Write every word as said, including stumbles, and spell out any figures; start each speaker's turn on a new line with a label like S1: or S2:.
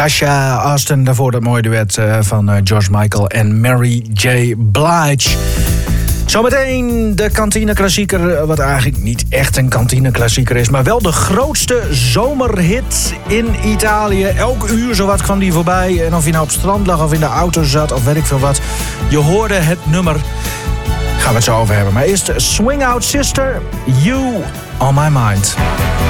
S1: Tasha Austin, daarvoor dat mooie duet uh, van uh, George Michael en Mary J. Blige. Zometeen de kantineklassieker, wat eigenlijk niet echt een kantineklassieker is, maar wel de grootste zomerhit in Italië. Elk uur zowat kwam die voorbij. En of je nou op het strand lag of in de auto zat of weet ik veel wat. Je hoorde het nummer. Gaan we het zo over hebben. Maar eerst Swing Out Sister, You on My Mind.